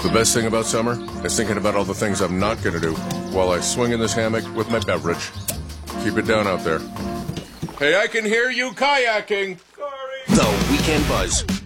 The best thing about summer is thinking about all the things I'm not going to do while I swing in this hammock with my beverage. Keep it down out there. Hey, I can hear you kayaking. The Weekend Buzz